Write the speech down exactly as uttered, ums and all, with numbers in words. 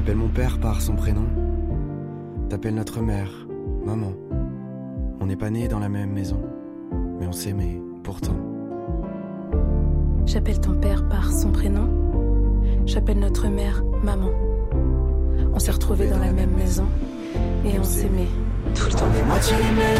T'appelles mon père par son prénom. T'appelles notre mère, maman. On n'est pas nés dans la même maison, mais on s'aimait pourtant. J'appelle ton père par son prénom. J'appelle notre mère maman. On s'est retrouvés dans la même maison et on s'aimait tout le temps. On est moitié les mêmes.